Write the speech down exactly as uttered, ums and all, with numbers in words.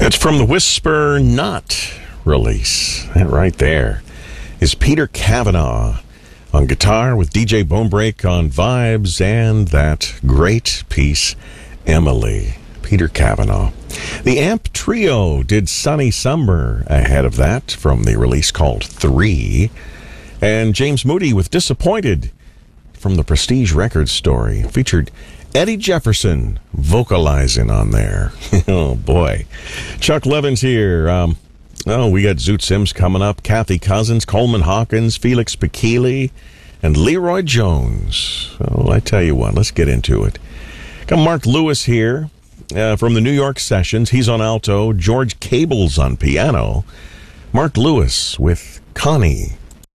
It's from the Whisper Not release. That right there is Peter Cavanaugh on guitar with D J Bonebreak on vibes and that great piece, Emily. Peter Cavanaugh. The Amp Trio did Sunny Summer ahead of that from the release called Three. And James Moody with Disappointed from the Prestige Records story. Featured Eddie Jefferson vocalizing on there. Oh, boy. Chuck Levin's here. Um, oh, we got Zoot Sims coming up. Kathy Cousins, Coleman Hawkins, Felix Pikili, and Leroy Jones. Oh, I tell you what, let's get into it. Got Mark Lewis here. Uh, from the New York Sessions. He's on alto. George Cable's on piano. Mark Lewis with Connie